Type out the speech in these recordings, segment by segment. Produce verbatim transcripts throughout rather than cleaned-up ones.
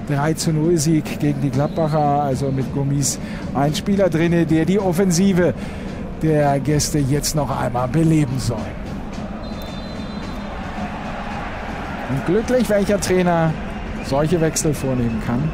drei zu null Sieg gegen die Gladbacher. Also mit Gomis ein Spieler drin, der die Offensive der Gäste jetzt noch einmal beleben soll. Und glücklich, welcher Trainer solche Wechsel vornehmen kann.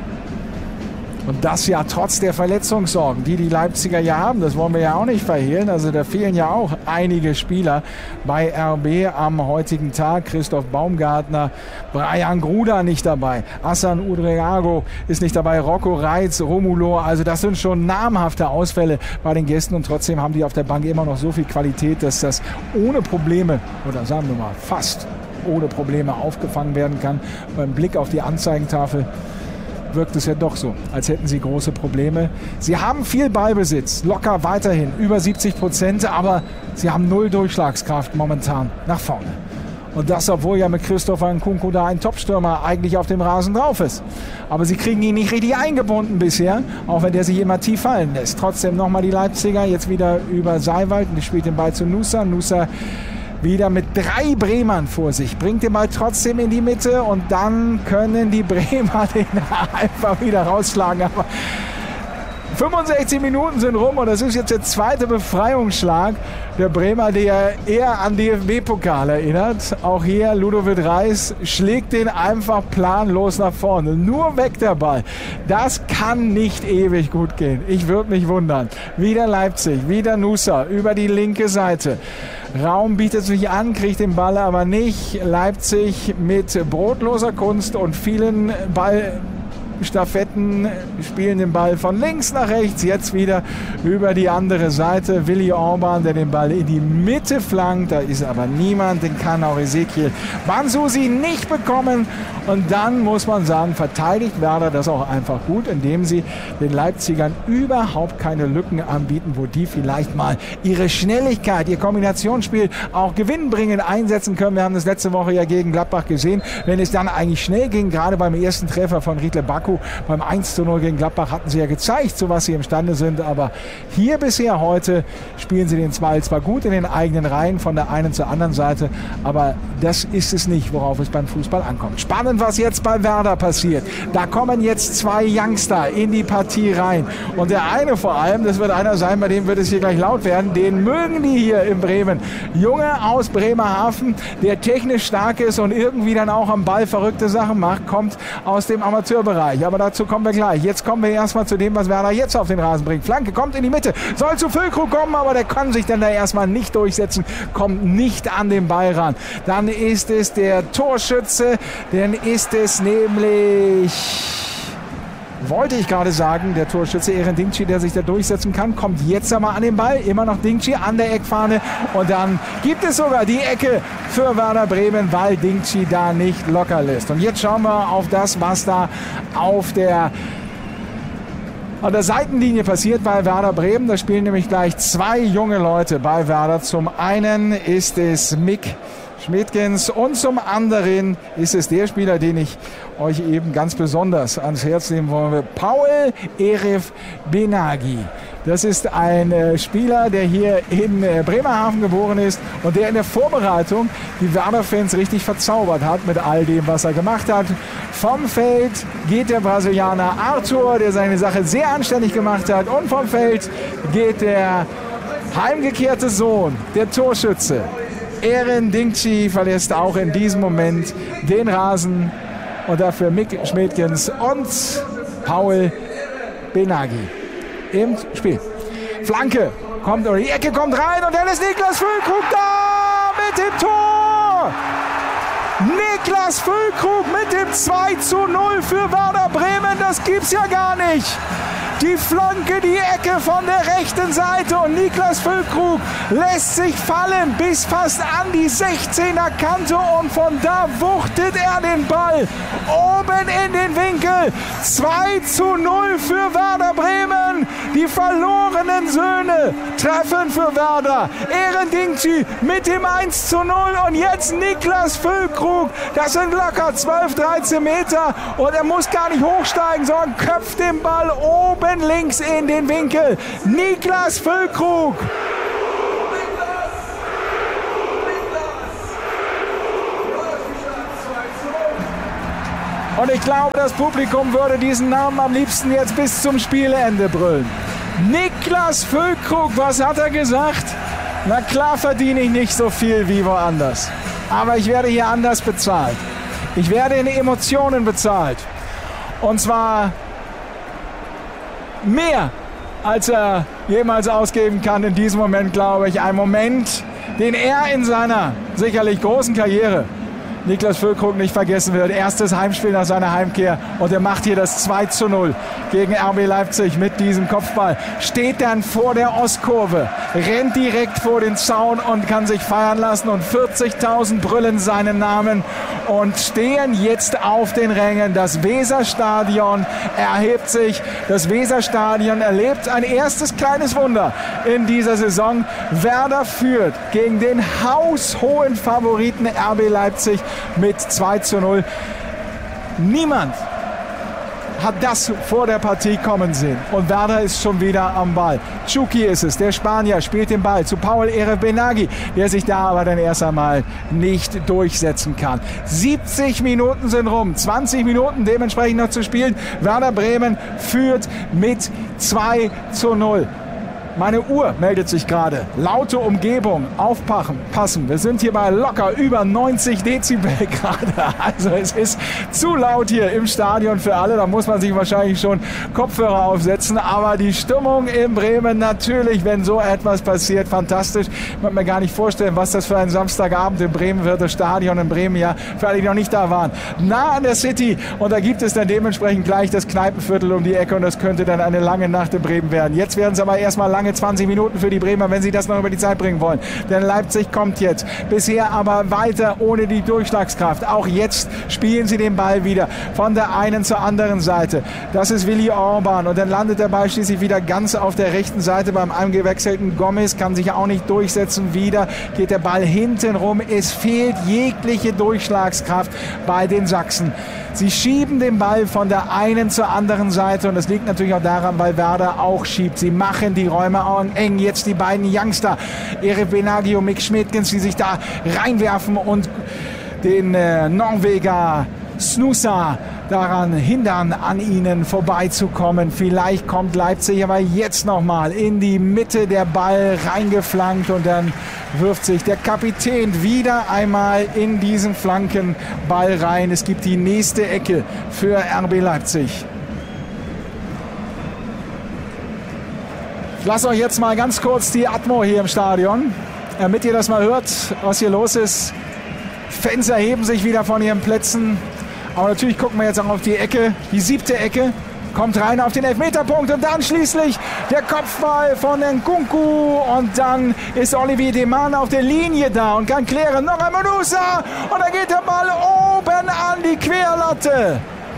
Und das ja trotz der Verletzungssorgen, die die Leipziger ja haben. Das wollen wir ja auch nicht verhehlen. Also da fehlen ja auch einige Spieler bei R B am heutigen Tag. Christoph Baumgartner, Brian Gruda nicht dabei. Hassan Udriago ist nicht dabei. Rocco Reitz, Romulo. Also das sind schon namhafte Ausfälle bei den Gästen. Und trotzdem haben die auf der Bank immer noch so viel Qualität, dass das ohne Probleme, oder sagen wir mal fast ohne Probleme aufgefangen werden kann. Beim Blick auf die Anzeigentafel wirkt es ja doch so, als hätten sie große Probleme. Sie haben viel Ballbesitz, locker weiterhin, über siebzig Prozent, aber sie haben null Durchschlagskraft momentan nach vorne. Und das, obwohl ja mit Christopher Nkunku da ein Topstürmer eigentlich auf dem Rasen drauf ist. Aber sie kriegen ihn nicht richtig eingebunden bisher, auch wenn der sich immer tief fallen lässt. Trotzdem nochmal die Leipziger, jetzt wieder über Seiwald, und die spielt den Ball zu Nusa. Nusa wieder mit drei Bremern vor sich, bringt den Ball trotzdem in die Mitte und dann können die Bremer den einfach wieder rausschlagen. Aber fünfundsechzig Minuten sind rum und das ist jetzt der zweite Befreiungsschlag der Bremer, der eher an D F B-Pokal erinnert. Auch hier Ludovic Reis schlägt den einfach planlos nach vorne. Nur weg der Ball. Das kann nicht ewig gut gehen. Ich würde mich wundern. Wieder Leipzig, wieder Nusa über die linke Seite. Raum bietet sich an, kriegt den Ball aber nicht. Leipzig mit brotloser Kunst und vielen Ball Staffetten spielen den Ball von links nach rechts, jetzt wieder über die andere Seite. Willi Orban, der den Ball in die Mitte flankt, da ist aber niemand, den kann auch Ezekiel Mansusi nicht bekommen. Und dann muss man sagen, verteidigt Werder das auch einfach gut, indem sie den Leipzigern überhaupt keine Lücken anbieten, wo die vielleicht mal ihre Schnelligkeit, ihr Kombinationsspiel auch gewinnbringend einsetzen können. Wir haben das letzte Woche ja gegen Gladbach gesehen, wenn es dann eigentlich schnell ging, gerade beim ersten Treffer von Riedle Baku, beim eins zu null gegen Gladbach hatten sie ja gezeigt, zu was sie imstande sind. Aber hier bisher heute spielen sie den Ball zwar gut in den eigenen Reihen von der einen zur anderen Seite, aber das ist es nicht, worauf es beim Fußball ankommt. Spannend, was jetzt bei Werder passiert. Da kommen jetzt zwei Youngster in die Partie rein. Und der eine vor allem, das wird einer sein, bei dem wird es hier gleich laut werden, den mögen die hier in Bremen. Junge aus Bremerhaven, der technisch stark ist und irgendwie dann auch am Ball verrückte Sachen macht, kommt aus dem Amateurbereich. Aber dazu kommen wir gleich. Jetzt kommen wir erstmal zu dem, was Werder jetzt auf den Rasen bringt. Flanke kommt in die Mitte, soll zu Füllkrug kommen, aber der kann sich dann da erstmal nicht durchsetzen, kommt nicht an den Ball ran. Dann ist es der Torschütze, dann ist es nämlich, wollte ich gerade sagen, der Torschütze Eren Dingci, der sich da durchsetzen kann, kommt jetzt einmal an den Ball, immer noch Dingci an der Eckfahne und dann gibt es sogar die Ecke für Werder Bremen, weil Dingci da nicht locker lässt. Und jetzt schauen wir auf das, was da auf der an der Seitenlinie passiert bei Werder Bremen. Da spielen nämlich gleich zwei junge Leute bei Werder. Zum einen ist es Mick Schmidtgens und zum anderen ist es der Spieler, den ich euch eben ganz besonders ans Herz nehmen wollen. Paul Erif Benagi. Das ist ein äh, Spieler, der hier in äh, Bremerhaven geboren ist und der in der Vorbereitung die Werder-Fans richtig verzaubert hat mit all dem, was er gemacht hat. Vom Feld geht der Brasilianer Arthur, der seine Sache sehr anständig gemacht hat, und vom Feld geht der heimgekehrte Sohn, der Torschütze Eren Dingci, verlässt auch in diesem Moment den Rasen, und dafür Mick Schmidtgens und Paul Benagi im Spiel. Flanke kommt, oder die Ecke kommt rein und dann ist Niklas Füllkrug da mit dem Tor! Niklas Füllkrug mit dem zwei zu null für Werder Bremen, das gibt's ja gar nicht! Die Flanke, die Ecke von der rechten Seite und Niklas Füllkrug lässt sich fallen bis fast an die sechzehner Kante und von da wuchtet er den Ball oben in den Winkel. zwei zu null für Werder Bremen. Die verlorenen Söhne treffen für Werder. Eren Dingci mit dem eins zu null und jetzt Niklas Füllkrug. Das sind locker zwölf, dreizehn Meter und er muss gar nicht hochsteigen, sondern köpft den Ball oben links in den Winkel. Niklas Füllkrug. Und ich glaube, das Publikum würde diesen Namen am liebsten jetzt bis zum Spielende brüllen. Niklas Füllkrug, was hat er gesagt? Na klar verdiene ich nicht so viel wie woanders. Aber ich werde hier anders bezahlt. Ich werde in Emotionen bezahlt. Und zwar mehr, als er jemals ausgeben kann in diesem Moment, glaube ich. Ein Moment, den er in seiner sicherlich großen Karriere, Niklas Füllkrug, nicht vergessen wird. Erstes Heimspiel nach seiner Heimkehr und er macht hier das zwei zu null gegen R B Leipzig mit diesem Kopfball. Steht dann vor der Ostkurve, rennt direkt vor den Zaun und kann sich feiern lassen und vierzigtausend brüllen seinen Namen und stehen jetzt auf den Rängen. Das Weserstadion erhebt sich. Das Weserstadion erlebt ein erstes kleines Wunder in dieser Saison. Werder führt gegen den haushohen Favoriten R B Leipzig mit zwei zu null. Niemand hat das vor der Partie kommen sehen. Und Werder ist schon wieder am Ball. Chucky ist es, der Spanier, spielt den Ball zu Paul Erebenagi, der sich da aber dann erst einmal nicht durchsetzen kann. siebzig Minuten sind rum, zwanzig Minuten dementsprechend noch zu spielen. Werder Bremen führt mit zwei zu null. Meine Uhr meldet sich gerade. Laute Umgebung, aufpassen, passen. Wir sind hier bei locker über neunzig Dezibel gerade. Also es ist zu laut hier im Stadion für alle. Da muss man sich wahrscheinlich schon Kopfhörer aufsetzen. Aber die Stimmung in Bremen natürlich, wenn so etwas passiert, fantastisch. Ich kann mir gar nicht vorstellen, was das für ein Samstagabend in Bremen wird. Das Stadion in Bremen, ja, für alle, die noch nicht da waren. Nah an der City. Und da gibt es dann dementsprechend gleich das Kneipenviertel um die Ecke. Und das könnte dann eine lange Nacht in Bremen werden. Jetzt werden es aber erstmal lange zwanzig Minuten für die Bremer, wenn sie das noch über die Zeit bringen wollen. Denn Leipzig kommt jetzt. Bisher aber weiter ohne die Durchschlagskraft. Auch jetzt spielen sie den Ball wieder von der einen zur anderen Seite. Das ist Willi Orban. Und dann landet der Ball schließlich wieder ganz auf der rechten Seite beim eingewechselten Gomez. Kann sich auch nicht durchsetzen. Wieder geht der Ball hinten rum. Es fehlt jegliche Durchschlagskraft bei den Sachsen. Sie schieben den Ball von der einen zur anderen Seite und das liegt natürlich auch daran, weil Werder auch schiebt. Sie machen die Räume eng. Jetzt die beiden Youngster, Erebenagi und Mick Schmidtgens, die sich da reinwerfen und den äh, Norweger Snusa daran hindern, an ihnen vorbeizukommen. Vielleicht kommt Leipzig aber jetzt nochmal in die Mitte, der Ball reingeflankt und dann wirft sich der Kapitän wieder einmal in diesen Flankenball rein. Es gibt die nächste Ecke für R B Leipzig. Ich lasse euch jetzt mal ganz kurz die Atmo hier im Stadion, damit ihr das mal hört, was hier los ist. Fans erheben sich wieder von ihren Plätzen. Aber natürlich gucken wir jetzt auch auf die Ecke, die siebte Ecke. Kommt rein auf den Elfmeterpunkt und dann schließlich der Kopfball von Nkunku. Und dann ist Olivier Deman auf der Linie da und kann klären. Noch einmal Nusa und da geht der Ball oben an die Querlatte.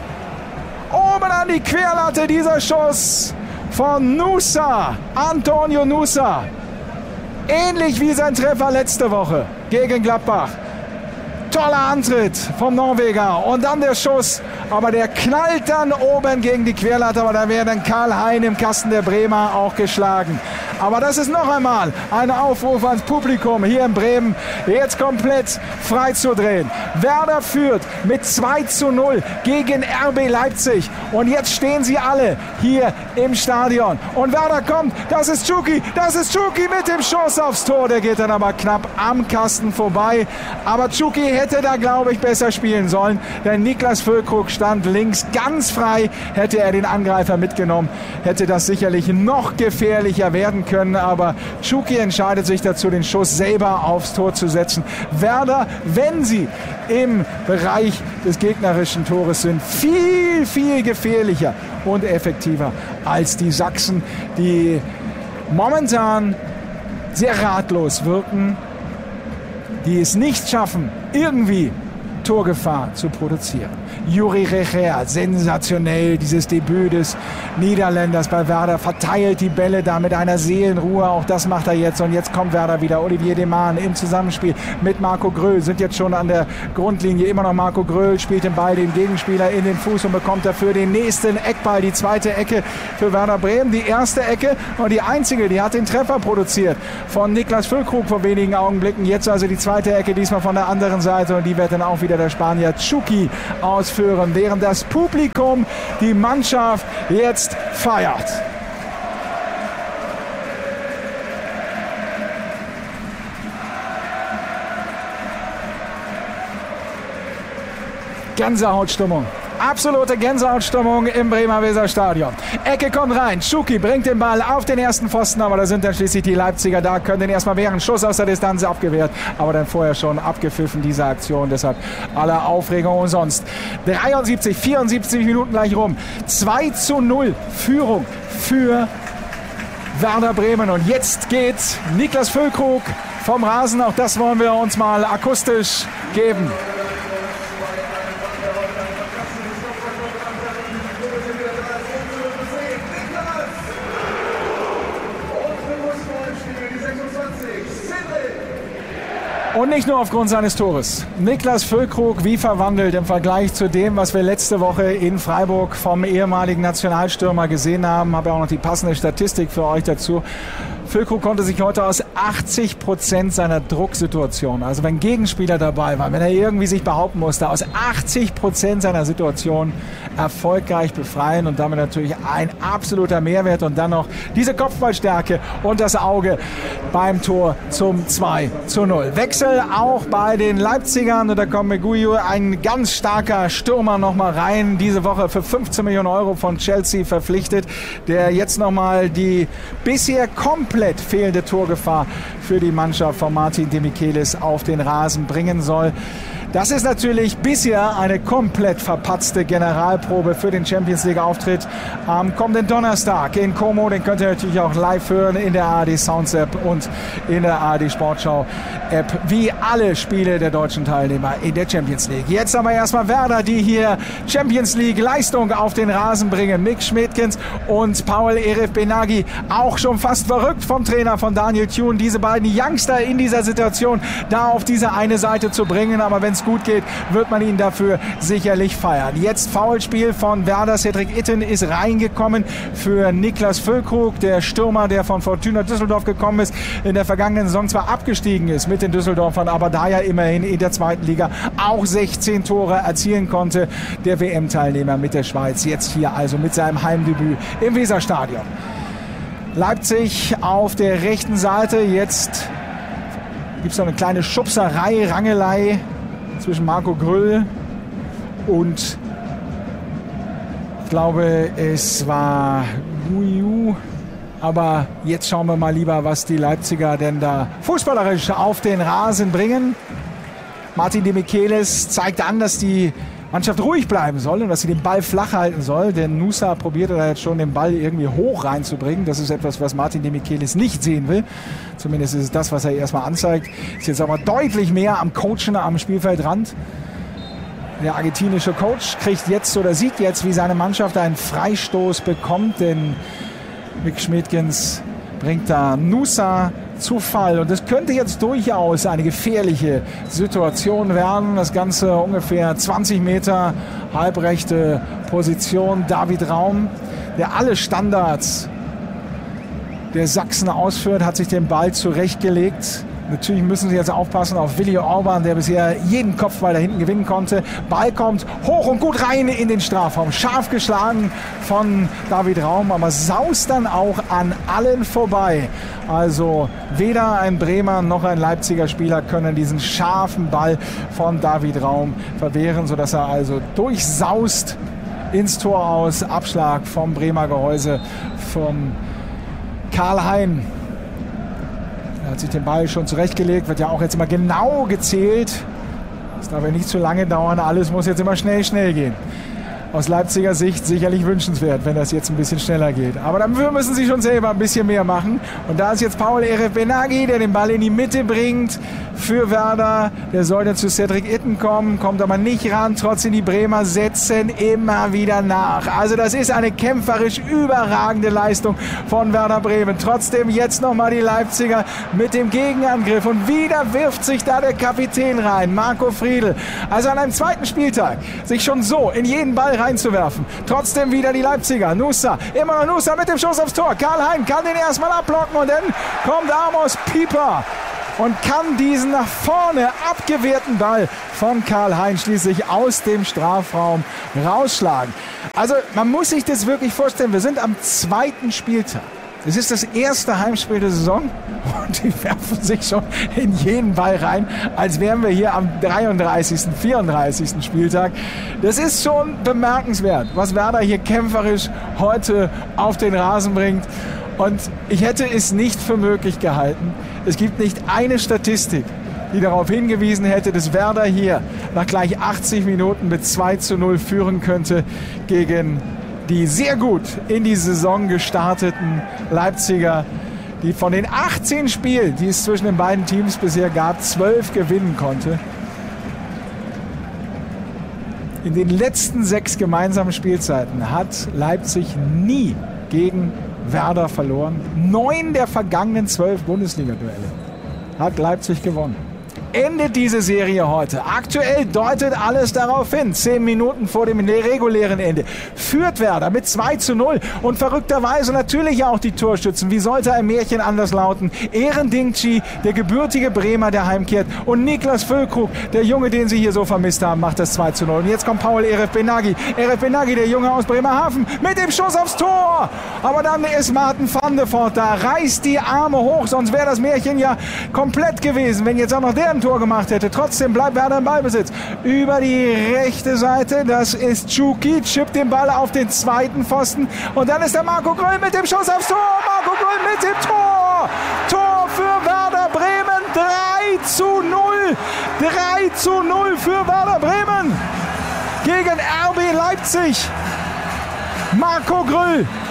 Oben an die Querlatte dieser Schuss von Nusa, Antonio Nusa. Ähnlich wie sein Treffer letzte Woche gegen Gladbach. Toller Antritt vom Norweger und dann der Schuss, aber der knallt dann oben gegen die Querlatte, aber da wäre dann Karl Hein im Kasten der Bremer auch geschlagen. Aber das ist noch einmal ein Aufruf ans Publikum hier in Bremen, jetzt komplett freizudrehen. Werder führt mit zwei zu null gegen R B Leipzig und jetzt stehen sie alle hier im Stadion. Und Werder kommt, das ist Chucky, das ist Chucky mit dem Schuss aufs Tor, der geht dann aber knapp am Kasten vorbei. Aber Chucky hätte da, glaube ich, besser spielen sollen, denn Niklas Füllkrug stand links ganz frei. Hätte er den Angreifer mitgenommen, hätte das sicherlich noch gefährlicher werden können, aber Chucky entscheidet sich dazu, den Schuss selber aufs Tor zu setzen. Werder, wenn sie im Bereich des gegnerischen Tores sind, viel, viel gefährlicher und effektiver als die Sachsen, die momentan sehr ratlos wirken, die es nicht schaffen, irgendwie Torgefahr zu produzieren. Juri Recher, sensationell, dieses Debüt des Niederländers bei Werder, verteilt die Bälle da mit einer Seelenruhe, auch das macht er jetzt und jetzt kommt Werder wieder. Olivier Deman im Zusammenspiel mit Marco Gröll, sind jetzt schon an der Grundlinie, immer noch Marco Gröll, spielt den Ball dem Gegenspieler in den Fuß und bekommt dafür den nächsten Eckball, die zweite Ecke für Werder Bremen, die erste Ecke und die einzige, die hat den Treffer produziert von Niklas Füllkrug vor wenigen Augenblicken, jetzt also die zweite Ecke, diesmal von der anderen Seite und die wird dann auch wieder der Spanier Chucky aus ausführen, während das Publikum die Mannschaft jetzt feiert. Gänsehautstimmung. Absolute Gänsehautstimmung im Bremer Weserstadion. Ecke kommt rein. Schuki bringt den Ball auf den ersten Pfosten, aber da sind dann schließlich die Leipziger da, können den erstmal wehren. Schuss aus der Distanz abgewehrt, aber dann vorher schon abgepfiffen, diese Aktion. Deshalb alle Aufregung umsonst. dreiundsiebzig, vierundsiebzig Minuten gleich rum. zwei zu null Führung für Werder Bremen. Und jetzt geht Niklas Füllkrug vom Rasen. Auch das wollen wir uns mal akustisch geben. Und nicht nur aufgrund seines Tores. Niklas Füllkrug wie verwandelt im Vergleich zu dem, was wir letzte Woche in Freiburg vom ehemaligen Nationalstürmer gesehen haben. Habe auch noch die passende Statistik für euch dazu. Füllkrug konnte sich heute aus achtzig Prozent seiner Drucksituation, also wenn Gegenspieler dabei waren, wenn er irgendwie sich behaupten musste, aus achtzig Prozent seiner Situation erfolgreich befreien und damit natürlich ein absoluter Mehrwert und dann noch diese Kopfballstärke und das Auge beim Tor zum zwei zu null. Wechsel auch bei den Leipzigern und da kommt Meguiu, ein ganz starker Stürmer nochmal rein, diese Woche für fünfzehn Millionen Euro von Chelsea verpflichtet, der jetzt nochmal die bisher komplett fehlende Torgefahr für die Mannschaft von Martin Demichelis auf den Rasen bringen soll. Das ist natürlich bisher eine komplett verpatzte Generalprobe für den Champions-League-Auftritt am kommenden Donnerstag in Como. Den könnt ihr natürlich auch live hören in der A R D Sounds App und in der A R D Sportschau App, wie alle Spiele der deutschen Teilnehmer in der Champions League. Jetzt haben wir erstmal Werder, die hier Champions League Leistung auf den Rasen bringen. Mick Schmidkens und Paul Erif Benagi, auch schon fast verrückt vom Trainer von Daniel Thune, diese beiden Youngster in dieser Situation da auf diese eine Seite zu bringen. Aber wenn es gut geht, wird man ihn dafür sicherlich feiern. Jetzt Foulspiel von Werder. Cedric Itten ist reingekommen für Niklas Füllkrug, der Stürmer, der von Fortuna Düsseldorf gekommen ist, in der vergangenen Saison zwar abgestiegen ist mit den Düsseldorfern, aber da ja immerhin in der zweiten Liga auch sechzehn Tore erzielen konnte. Der W M-Teilnehmer mit der Schweiz, jetzt hier also mit seinem Heimdebüt im Weserstadion. Leipzig auf der rechten Seite. Jetzt gibt es noch eine kleine Schubserei, Rangelei zwischen Marco Grüll und ich glaube, es war Guiu. Aber jetzt schauen wir mal lieber, was die Leipziger denn da fußballerisch auf den Rasen bringen. Martin Demichelis zeigt an, dass die Mannschaft ruhig bleiben soll und dass sie den Ball flach halten soll. Denn Nusa probierte da jetzt schon den Ball irgendwie hoch reinzubringen. Das ist etwas, was Martin Demichelis nicht sehen will. Zumindest ist es das, was er erstmal anzeigt. Ist jetzt aber deutlich mehr am Coachen, am Spielfeldrand. Der argentinische Coach kriegt jetzt oder sieht jetzt, wie seine Mannschaft einen Freistoß bekommt. Denn Mick Schmidkens bringt da Nusa zu Fall. Und das könnte jetzt durchaus eine gefährliche Situation werden. Das Ganze ungefähr zwanzig Meter, halbrechte Position. David Raum, der alle Standards der Sachsen ausführt, hat sich den Ball zurechtgelegt. Natürlich müssen sie jetzt aufpassen auf Willi Orban, der bisher jeden Kopfball da hinten gewinnen konnte. Ball kommt hoch und gut rein in den Strafraum. Scharf geschlagen von David Raum, aber saust dann auch an allen vorbei. Also weder ein Bremer noch ein Leipziger Spieler können diesen scharfen Ball von David Raum verwehren, sodass er also durchsaust ins Tor aus. Abschlag vom Bremer Gehäuse von Karl Hein. Er hat sich den Ball schon zurechtgelegt, wird ja auch jetzt immer genau gezählt. Das darf ja nicht zu lange dauern, alles muss jetzt immer schnell, schnell gehen. Aus Leipziger Sicht sicherlich wünschenswert, wenn das jetzt ein bisschen schneller geht. Aber dafür müssen sie schon selber ein bisschen mehr machen. Und da ist jetzt Paul Erif Benagi, der den Ball in die Mitte bringt für Werder. Der sollte zu Cedric Itten kommen, kommt aber nicht ran. Trotzdem die Bremer setzen immer wieder nach. Also das ist eine kämpferisch überragende Leistung von Werder Bremen. Trotzdem jetzt nochmal die Leipziger mit dem Gegenangriff. Und wieder wirft sich da der Kapitän rein, Marco Friedl. Also an einem zweiten Spieltag sich schon so in jeden Ball reinzuwerfen. Trotzdem wieder die Leipziger. Nusa, immer noch Nusa mit dem Schuss aufs Tor. Karl Hein kann den erstmal ablocken und dann kommt Amos Pieper und kann diesen nach vorne abgewehrten Ball von Karl-Heinz schließlich aus dem Strafraum rausschlagen. Also man muss sich das wirklich vorstellen, wir sind am zweiten Spieltag. Es ist das erste Heimspiel der Saison und die werfen sich schon in jeden Ball rein, als wären wir hier am dreiunddreißigsten, vierunddreißigsten Spieltag. Das ist schon bemerkenswert, was Werder hier kämpferisch heute auf den Rasen bringt. Und ich hätte es nicht für möglich gehalten. Es gibt nicht eine Statistik, die darauf hingewiesen hätte, dass Werder hier nach gleich achtzig Minuten mit zwei zu null führen könnte gegen die sehr gut in die Saison gestarteten Leipziger, die von den achtzehn Spielen, die es zwischen den beiden Teams bisher gab, zwölf gewinnen konnte. In den letzten sechs gemeinsamen Spielzeiten hat Leipzig nie gegen Werder verloren. Neun der vergangenen zwölf Bundesliga-Duelle hat Leipzig gewonnen. Endet diese Serie heute. Aktuell deutet alles darauf hin. Zehn Minuten vor dem regulären Ende führt Werder mit zwei zu null und verrückterweise natürlich auch die Torschützen. Wie sollte ein Märchen anders lauten? Eren Dingchi, der gebürtige Bremer, der heimkehrt, und Niklas Füllkrug, der Junge, den sie hier so vermisst haben, macht das zwei zu null. Und jetzt kommt Paul Eref Benagi. Eref Benagi, der Junge aus Bremerhaven, mit dem Schuss aufs Tor. Aber dann ist Martin van de Voort da, reißt die Arme hoch, sonst wäre das Märchen ja komplett gewesen, wenn jetzt auch noch der ein Tor gemacht hätte. Trotzdem bleibt Werder im Ballbesitz. Über die rechte Seite, das ist Chuki, chippt den Ball auf den zweiten Pfosten und dann ist der Marco Grüll mit dem Schuss aufs Tor. Marco Grüll mit dem Tor. Tor für Werder Bremen. drei zu null. drei zu null für Werder Bremen gegen R B Leipzig. Marco Grüll